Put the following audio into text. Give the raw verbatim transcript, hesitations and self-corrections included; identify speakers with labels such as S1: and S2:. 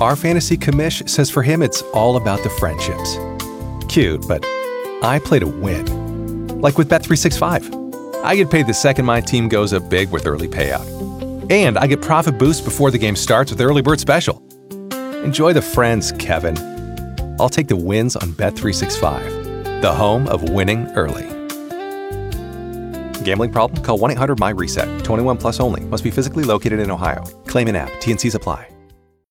S1: Our fantasy commish says for him it's all about the friendships. Cute, but I play to win. Like with Bet three sixty-five. I get paid the second my team goes up big with early payout. And I get profit boost before the game starts with Early Bird Special. Enjoy the friends, Kevin. I'll take the wins on Bet three sixty-five, the home of winning early. Gambling problem? Call one eight hundred M Y RESET. twenty-one plus only. Must be physically located in Ohio. Claim in app. T N Cs apply.